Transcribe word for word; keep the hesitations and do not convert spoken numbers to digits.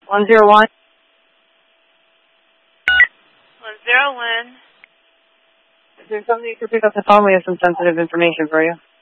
one zero one. one zero one. Is there something you could pick up the phone? We have some sensitive information for you.